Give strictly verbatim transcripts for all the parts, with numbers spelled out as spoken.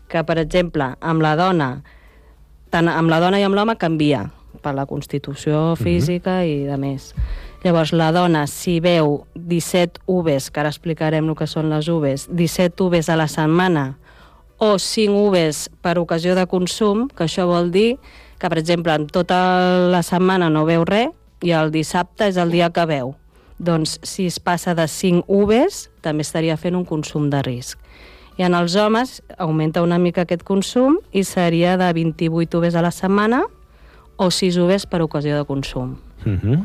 que, per exemple, amb la dona, tant amb la dona i amb l'home canvia per la constitució física mm-hmm. i de més. Llavors, la dona, si veu disset uves, que ara explicarem el que són les uves, disset uves a la setmana o cinc uves per ocasió de consum, que això vol dir que, per exemple, en tota la setmana no veu res i el dissabte és el dia que veu. Doncs, si es passa de cinc uves, també estaria fent un consum de risc. I en els homes augmenta una mica aquest consum i seria de vint-i-vuit uves a la setmana o sis uves per ocasió de consum. Mhm.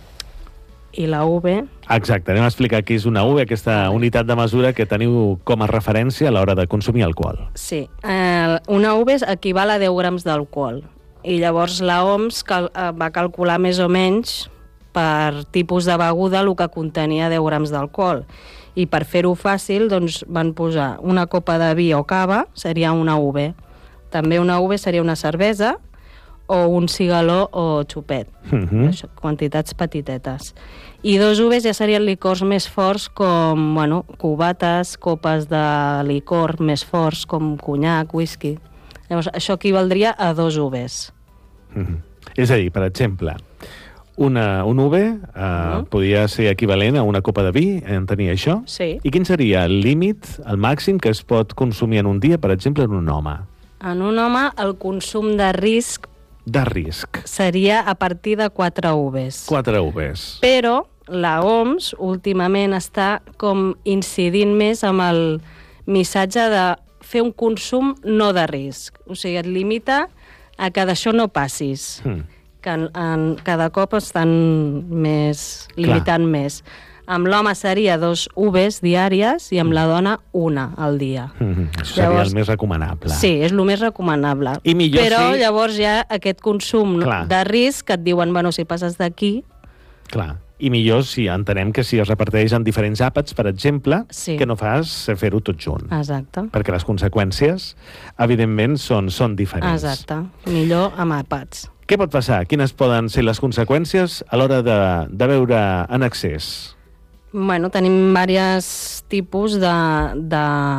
I la U V... Exacte, anem a explicar què és una U V, aquesta unitat de mesura que teniu com a referència a l'hora de consumir alcohol. Sí, eh, una U V equival a deu grams d'alcohol. I llavors la O M S cal, eh, va calcular més o menys per tipus de beguda el que contenia deu grams d'alcohol. I per fer-ho fàcil, doncs, van posar una copa de vi o cava, seria una U V. També una U V seria una cervesa, o un cigaló o xupet, uh-huh. Això, quantitats petitetes. I dos uves ja serien licors més forts com, bueno, cubates, copes de licor més forts com conyac, whisky. Llavors, això equivaldria a dos uves. Uh-huh. És a dir, per exemple, una, un uve uh, uh-huh. podria ser equivalent a una copa de vi, en tenia això? Sí. I quin seria el límit, el màxim que es pot consumir en un dia, per exemple, en un home? En un home, el consum de risc de risc seria a partir de quatre uves. quatre uves. Però la O M S últimament està com incidint més amb el missatge de fer un consum no de risc. O sigui, et limita a que d'això no passis. Mm. Que en, en, cada cop estan més limitant Clar. més. Amb l'home seria dos uves diàries i amb la dona una al dia. Mm-hmm. Això seria llavors, el més recomanable. Sí, és el més recomanable. I millor Però si... llavors hi ha aquest consum Clar. de risc que et diuen, bueno, si passes d'aquí... Clar. I millor si entenem que si es reparteix en diferents àpats, per exemple, sí. que no fas fer-ho tot junt. Exacte. Perquè les conseqüències, evidentment, són, són diferents. Exacte. Millor amb àpats. Què pot passar? Quines poden ser les conseqüències a l'hora de, de beure en excés? Bueno, tenim diversos tipus de, de,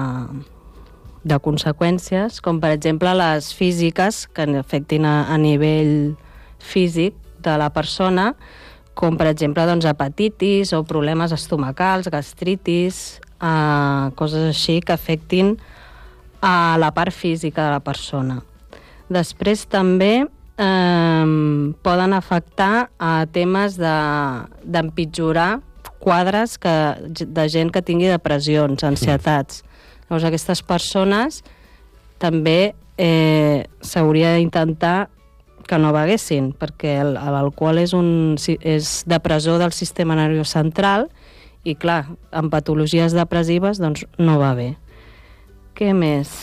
de conseqüències, com per exemple les físiques, que afectin a, a nivell físic de la persona, com per exemple doncs, hepatitis o problemes estomacals, gastritis, eh, coses així que afectin a la part física de la persona. Després també eh, poden afectar a temes de, d'empitjorar quadres que, de gent que tingui depressions, ansietats. Llavors, aquestes persones també eh, s'hauria d'intentar que no beguessin, perquè l'alcohol és, un, és depressor del sistema nerviós central i, clar, en patologies depressives doncs, no va bé. Què més?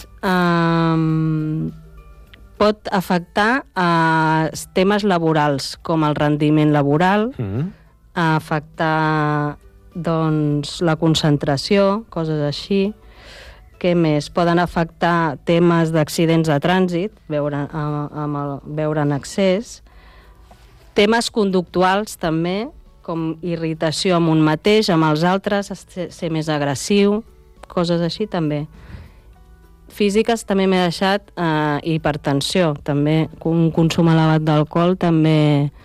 Um, pot afectar a temes laborals, com el rendiment laboral, mm. a afectar doncs, la concentració, coses així. Què més? Poden afectar temes d'accidents de trànsit, beure, amb, amb el, beure en excés. Temes conductuals, també, com irritació amb un mateix, amb els altres, ser, ser més agressiu, coses així, també. Físiques també m'he deixat eh, hipertensió, també un consum elevat d'alcohol també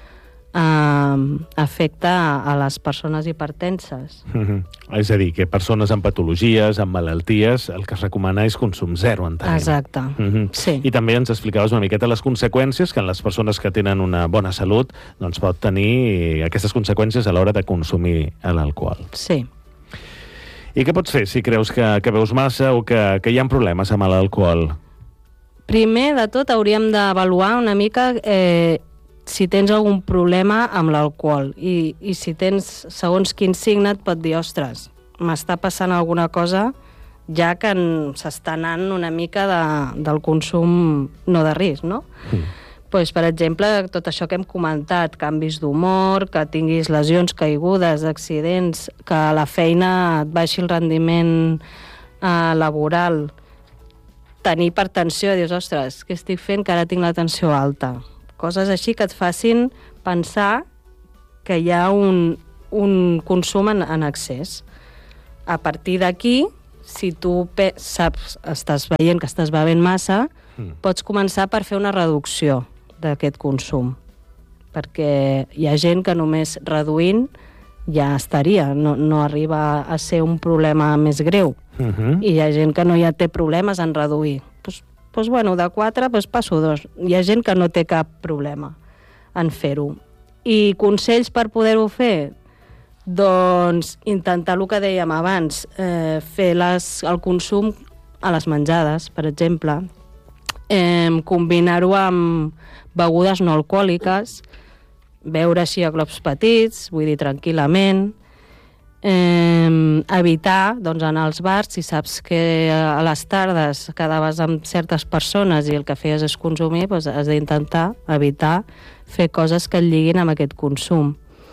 eh, afecta a, a les persones hipertenses. Mm-hmm. És a dir, que persones amb patologies, amb malalties, el que es recomana és consum zero, entenem. Exacte, mm-hmm. sí. I també ens explicaves una miqueta les conseqüències que en les persones que tenen una bona salut doncs pot tenir aquestes conseqüències a l'hora de consumir l'alcohol. Sí. I què pots fer si creus que, que beus massa o que, que hi ha problemes amb l'alcohol? Primer de tot hauríem d'avaluar una mica eh, si tens algun problema amb l'alcohol i, i si tens, segons quin signe, et pot dir, ostres, m'està passant alguna cosa ja que s'està anant una mica de, del consum no de risc, no? Mm. Pues, per exemple, tot això que hem comentat, canvis d'humor, que tinguis lesions caigudes, accidents, que a la feina et baixi el rendiment eh, laboral, tenir hipertensió, dius, ostres, què estic fent que ara tinc la tensió alta? Coses així que et facin pensar que hi ha un, un consum en, en excés. A partir d'aquí, si tu pe saps, estàs veient que estàs bevent massa, mm. pots començar per fer una reducció d'aquest consum. Perquè hi ha gent que només reduint ja estaria, no, no arriba a ser un problema més greu. Uh-huh. I hi ha gent que no ja té problemes en reduir. Pues, pues bueno, de quatre pues passo dos. Hi ha gent que no té cap problema en fer-ho. I consells per poder-ho fer? Doncs intentar el que dèiem abans, eh, fer les, el consum a les menjades, per exemple, eh, combinar-ho amb begudes no alcohòliques, beure així a glops petits, vull dir, tranquil·lament, eh, evitar, doncs, anar als bars, si saps que a les tardes quedaves amb certes persones i el que feies és consumir, doncs has d'intentar evitar fer coses que et lliguin amb aquest consum.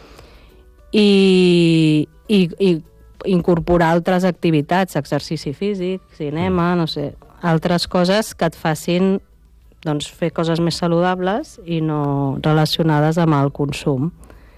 I, i, i incorporar altres activitats, exercici físic, cinema, no sé, altres coses que et facin doncs, fer coses més saludables i no relacionades amb el consum.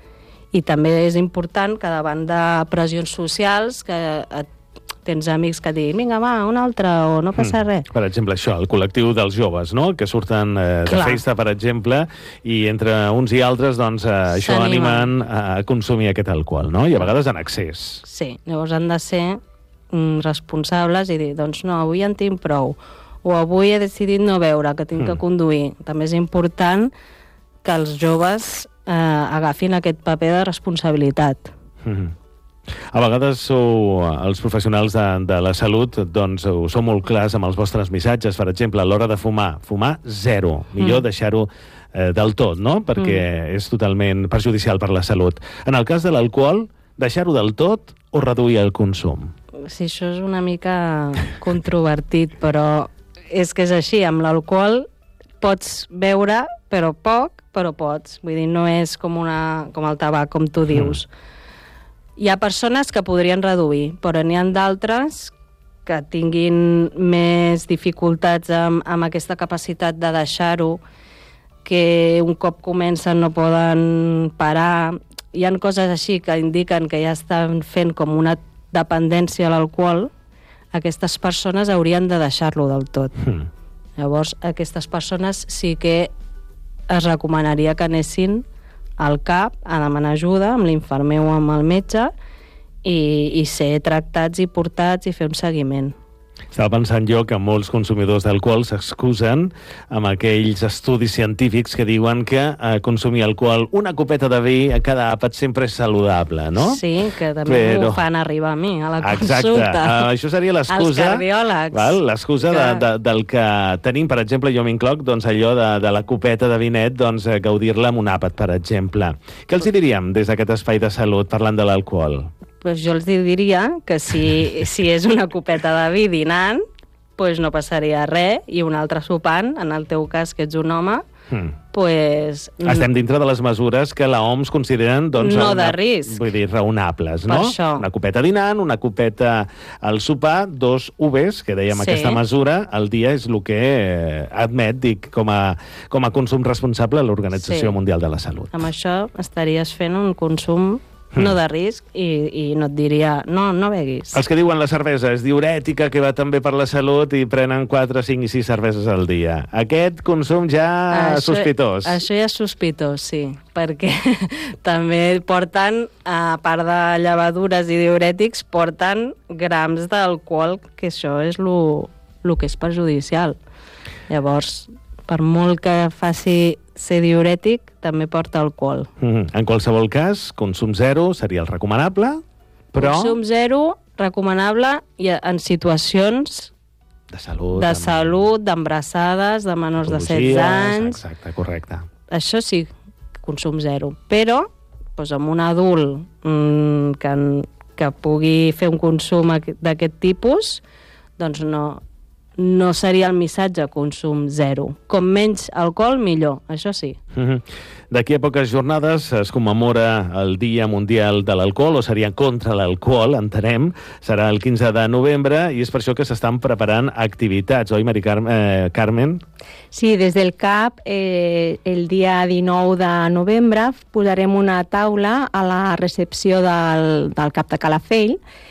I també és important que davant de pressions socials que et, tens amics que et diguin vinga, va, un altre, o no passa res. Mm. Per exemple, això, el col·lectiu dels joves, no?, que surten eh, de festa, per exemple, i entre uns i altres, doncs, eh, això animen a consumir aquest alcohol, no?, i a vegades en excés. Sí, llavors han de ser mm, responsables i dir, doncs no, avui en tinc prou, o avui he decidit no beure, que tinc mm. que conduir. També és important que els joves eh, agafin aquest paper de responsabilitat. Mm. A vegades sou, els professionals de, de la salut, doncs ho sou molt clars amb els vostres missatges. Per exemple, a l'hora de fumar, fumar zero. Millor mm. deixar-ho eh, del tot, no?, perquè mm. és totalment perjudicial per la salut. En el cas de l'alcohol, deixar-ho del tot o reduir el consum? Sí, això és una mica controvertit, però és que és així, amb l'alcohol pots beure, però poc, però pots. Vull dir, no és com, una, com el tabac, com tu dius. Mm. Hi ha persones que podrien reduir, però n'hi ha d'altres que tinguin més dificultats amb, amb aquesta capacitat de deixar-ho, que un cop comencen no poden parar. Hi ha coses així que indiquen que ja estan fent com una dependència a l'alcohol. Aquestes persones haurien de deixar-lo del tot. Mm. Llavors, aquestes persones sí que es recomanaria que anessin al CAP a demanar ajuda amb l'infermer o amb el metge i, i ser tractats i portats i fer un seguiment. Estava pensant jo que molts consumidors d'alcohol s'excusen amb aquells estudis científics que diuen que eh, consumir alcohol, una copeta de vi a cada àpat sempre és saludable, no? Sí, que també Però... m'ho fan arribar a mi, a la consulta. Exacte, uh, això seria l'excusa... Els cardiòlegs. L'excusa que... de, de, del que tenim, per exemple, jo m'incloc, doncs allò de, de la copeta de vinet, doncs gaudir-la amb un àpat, per exemple. Què els hi diríem des d'aquest espai de salut parlant de l'alcohol? Pues jo els diria que si, si és una copeta de vi dinant, pues no passaria res, i un altre sopant, en el teu cas, que ets un home, hmm. pues... Estem dintre de les mesures que la O M S consideren, doncs, no una, de risc. Vull dir, raonables, no? Per això. Una copeta dinant, una copeta al sopar, dos U Vs, que dèiem sí. aquesta mesura, al dia és el que admet, dic, com a, com a consum responsable a l'Organització sí. Mundial de la Salut. Amb això estaries fent un consum no de risc, i, i no et diria no, no beguis. Els que diuen la cervesa és diurètica, que va també per la salut, i prenen quatre, cinc i sis cerveses al dia. Aquest consum ja això, sospitós. Això ja és sospitós, sí, perquè també porten, a part de llevadures i diurètics, porten grams d'alcohol, que això és el que és perjudicial. Llavors, per molt que faci ser diurètic, també porta alcohol. Mm-hmm. En qualsevol cas, consum zero seria el recomanable, però... Consum zero, recomanable, i en situacions de salut, de amb... salut, d'embrassades, de menors de setze anys... Exacte, correcte. Això sí, consum zero. Però, doncs, amb un adult mmm, que, que pugui fer un consum d'aquest tipus, doncs no... no seria el missatge consum zero. Com menys alcohol, millor, això sí. Mm-hmm. D'aquí a poques jornades es commemora el Dia Mundial de l'Alcohol, o seria contra l'alcohol, entenem. Serà el quinze de novembre, i és per això que s'estan preparant activitats, oi, Mari Car eh, Carmen? Sí, des del CAP, eh, el dia dinou de novembre, posarem una taula a la recepció del, del CAP de Calafell,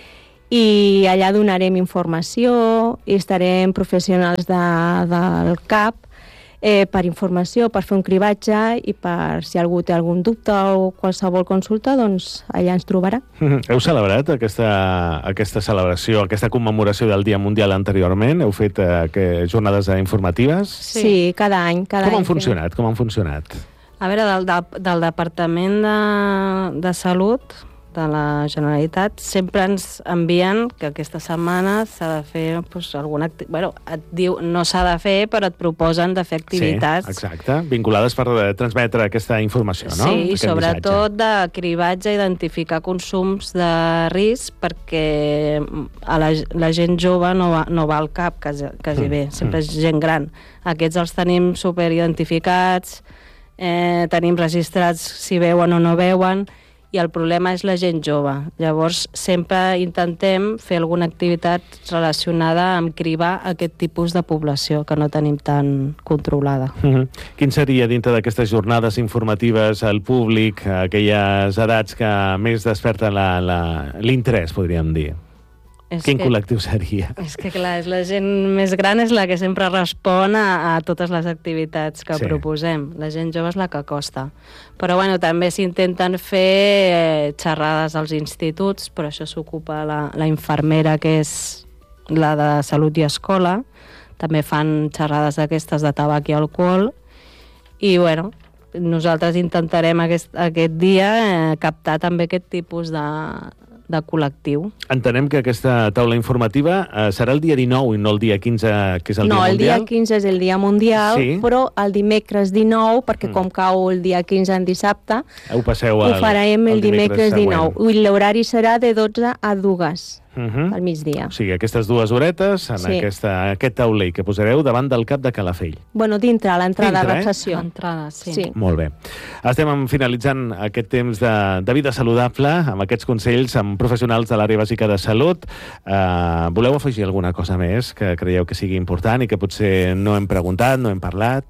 i allà donarem informació i estarem professionals de, del C A P eh, per informació, per fer un cribatge i per si algú té algun dubte o qualsevol consulta, doncs allà ens trobarà. Heu celebrat aquesta, aquesta celebració, aquesta commemoració del Dia Mundial anteriorment? Heu fet eh, jornades informatives? Sí, sí, cada any. Cada Com any han funcionat? Com han funcionat? A veure, del, del, del Departament de, de Salut de la Generalitat sempre ens envien que aquesta setmana s'ha de fer doncs, alguna activitat. Bueno, et diu no s'ha de fer, però et proposen de fer activitats. Sí, exacte. Vinculades per transmetre aquesta informació, no? Sí, i Aquest sobretot missatge. De cribatge, identificar consums de risc, perquè a la, la gent jove no va, no va al cap quasi, quasi mm. bé, sempre és gent gran. Aquests els tenim superidentificats, eh, tenim registrats si veuen o no veuen, i el problema és la gent jove. Llavors, sempre intentem fer alguna activitat relacionada amb cribar aquest tipus de població que no tenim tan controlada. Mm-hmm. Quin seria, dintre d'aquestes jornades informatives al públic, aquelles edats que més desperten l'interès, podríem dir? És Quin que, col·lectiu seria? És que, clar, és la gent més gran és la que sempre respon a, a totes les activitats que sí. proposem. La gent jove és la que costa. Però, bueno, també s'intenten fer eh, xerrades als instituts, però això s'ocupa la, la infermera, que és la de Salut i Escola. També fan xerrades d'aquestes de tabac i alcohol. I, bueno, nosaltres intentarem aquest, aquest dia eh, captar també aquest tipus de... de col·lectiu. Entenem que aquesta taula informativa eh, serà el dia dinou i no el dia quinze, que és el no, dia mundial? No, el dia quinze és el dia mundial, sí. Però el dimecres dinou, perquè mm. com cau el dia quinze en dissabte, ho, passeu ho farem el, el dimecres, dimecres dinou. I l'horari serà de dotze a dues. Uh-huh. Al migdia. O sigui, aquestes dues horetes en sí. aquesta, aquest tauler que posareu davant del cap de Calafell. Bueno, dintre, a l'entrada dintre, de la sessió. Eh? L'entrada, sí. sí. Molt bé. Estem finalitzant aquest temps de, de vida saludable amb aquests consells amb professionals de l'àrea bàsica de salut. Uh, voleu afegir alguna cosa més que creieu que sigui important i que potser no hem preguntat, no hem parlat?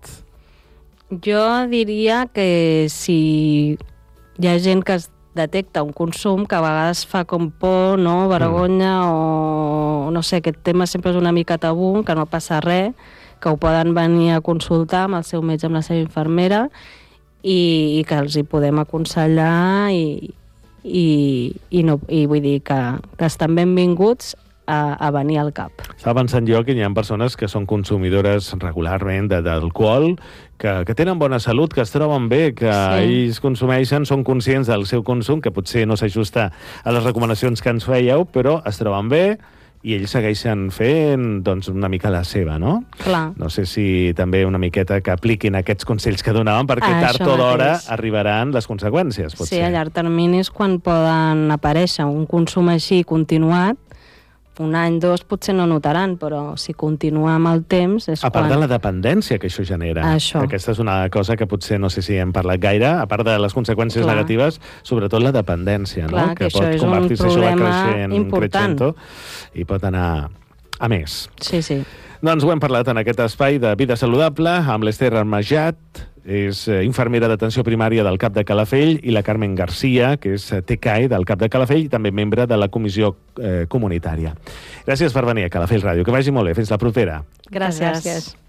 Jo diria que si hi ha gent que es detecta un consum que a vegades fa com por, no? Vergonya mm. o no sé, aquest tema sempre és una mica tabú, que no passa res, que ho poden venir a consultar amb el seu metge, amb la seva infermera i, i que els hi podem aconsellar i, i, i, no, i vull dir que, que estan benvinguts a, a venir al cap. Estava pensant jo que hi ha persones que són consumidores regularment d'alcohol, que, que tenen bona salut, que es troben bé, que sí. ells consumeixen, són conscients del seu consum, que potser no s'ajusta a les recomanacions que ens fèieu, però es troben bé i ells segueixen fent doncs, una mica la seva, no? Clar. No sé si també una miqueta que apliquin aquests consells que donaven, perquè ah, tard o d'hora arribaran les conseqüències, potser. Sí, a llarg termini és quan poden aparèixer un consum així continuat. Un any, dos, potser no notaran, però si continua amb el temps... És a part quan... de la dependència que això genera. Això. Aquesta és una cosa que potser no sé si hem parlat gaire, a part de les conseqüències Clar. negatives, sobretot la dependència, Clar, no? que, que pot convertir-se això va creixent, important. Creixent, i pot anar a més. Sí, sí. Doncs ho hem parlat en aquest espai de Vida Saludable amb l'Ester Armajat, és infermera d'atenció primària del CAP de Calafell, i la Carmen Garcia, que és T C A E del CAP de Calafell i també membre de la comissió eh, comunitària. Gràcies per venir a Calafell Ràdio. Que vagi molt bé. Fins la propera. Gràcies. Gràcies.